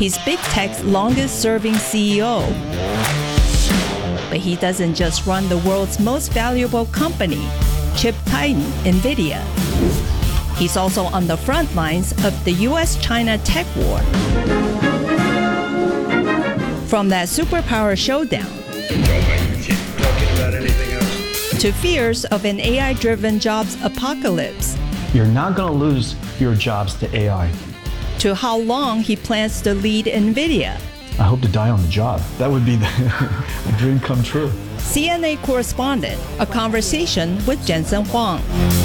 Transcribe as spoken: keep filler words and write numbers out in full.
He's big tech's longest-serving C E O. But he doesn't just run the world's most valuable company, chip titan NVIDIA. He's also on the front lines of the U S China tech war. From that superpower showdown to fears of an A I-driven jobs apocalypse, you're not going to lose your jobs to A I. To how long he plans to lead NVIDIA. I hope to die on the job. That would be the a dream come true. C N A correspondent, a conversation with Jensen Huang.